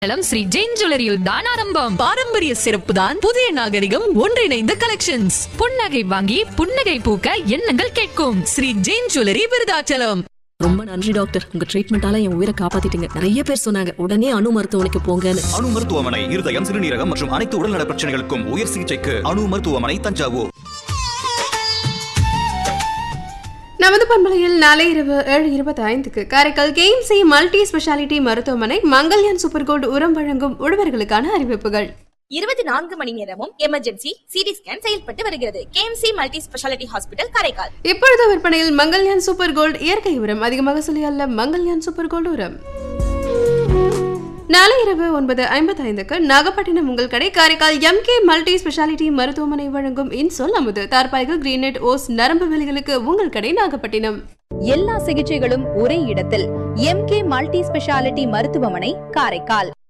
ஸ்ரீ ஜெயின் ஜுவல்லரியில் தான் ஆரம்பம். பாரம்பரிய சிறப்பு தான் புதிய நாகரிகம் ஒன்றிணைந்த கலெக்ஷன்ஸ். புன்னகை வாங்கி புன்னகை பூக்க எண்ணங்கள் கேட்கும். ஸ்ரீ ஜெயின் ஜுவல்லரி விருதாச்சலம். ரொம்ப நன்றி டாக்டர், உங்க ட்ரீட்மெண்டால என் உயிரை காப்பாத்திட்டீங்க. நிறைய பேர் சொன்னாங்க உடனே அணு மருத்துவமனைக்கு போங்கன்னு. அணு மருத்துவமனை இருதயம், சிறுநீரகம் மற்றும் அனைத்து உடல்நல பிரச்சனைகளுக்கும் உயர் சிகிச்சைக்கு அணு மருத்துவமனை, தஞ்சாவூர். நமது பண்பலையில் நாளை இரவு 7:25 காரைக்கால் கேஎம்சி மல்டி ஸ்பெஷாலிட்டி மருத்துவமனை மங்கல்யான் சூப்பர் கோல்டு உரம் வழங்கும் உழவர்களுக்கான அறிவிப்புகள். 24 மணி நேரமும் எமர்ஜென்சி சிடி ஸ்கேன் செயல்பட்டு வருகிறது. KMC multi speciality hospital Karaikal. இப்பொழுது விற்பனையில் மங்கல்யான் சூப்பர் கோல்டு இயற்கை உரம், அதிகமாக சொல்லியல்ல மங்கல்யான் சூப்பர் கோல்டு உரம். நாளை இரவு 9:55 நாகப்பட்டினம் உங்கள் கடை காரைக்கால் எம்கே மல்டி ஸ்பெஷாலிட்டி மருத்துவமனை வழங்கும் இன்சொல் அமுது தார்பாய்கள், கிரீனெட், ஓஸ், நரம்பு வேலிகளுக்கு உங்கள் கடை நாகப்பட்டினம். எல்லா சிகிச்சைகளும் ஒரே இடத்தில் எம்கே மல்டி ஸ்பெஷாலிட்டி மருத்துவமனை காரைக்கால்.